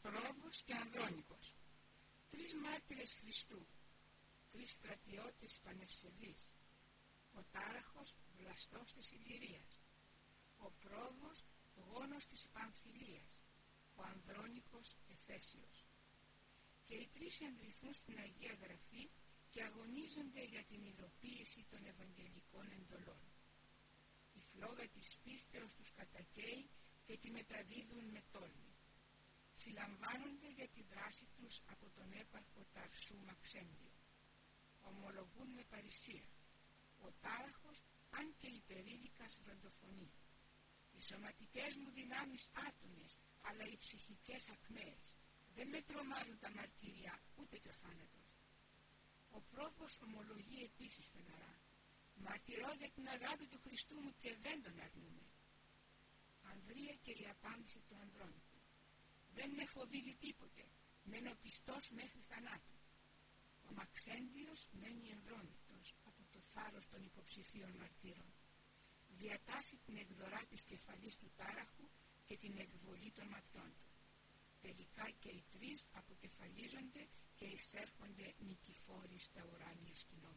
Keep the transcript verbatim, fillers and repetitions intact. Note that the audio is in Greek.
Πρόβος και Ανδρώνικος, τρεις μάρτυρες Χριστού, τρεις στρατιώτες πανευσεβείς, ο Τάραχος βλαστός της Ηλυρίας, ο Πρόβος γόνος της Παμφιλίας, ο Ανδρώνικος Εφέσιος. Και οι τρεις εντρυφούν στην Αγία Γραφή και αγωνίζονται για την υλοποίηση των Ευαγγελικών εντολών. Η φλόγα της πίστεως τους κατακαίει και τη μεταδίδουν με τόλμη. Συλλαμβάνονται για τη δράση τους από τον έπαρχο Ταρσού Μαξέντιο. Ομολογούν με παρησία. Ο Τάραχος, αν και υπερήλικας, βροντοφωνεί. Οι σωματικές μου δυνάμεις άτονες, αλλά οι ψυχικές ακμαίες. Δεν με τρομάζουν τα μαρτύρια, ούτε και ο θάνατος. Ο Πρόβος ομολογεί επίσης στεναρά. Μαρτυρώ για την αγάπη του Χριστού μου και δεν τον αρνούμαι. Ανδρεία και η απάντηση του Ανδρώνικου. Δεν με φοβίζει τίποτε. Μένω πιστός μέχρι θανάτου. Ο Μαξέντιος μένει ενδρόμητος από το θάρρος των υποψηφίων μαρτύρων. Διατάσσει την εκδορά της κεφαλής του Τάραχου και την εκβολή των ματιών του. Τελικά και οι τρεις αποκεφαλίζονται και εισέρχονται νικηφόροι στα ουράνια σκηνών.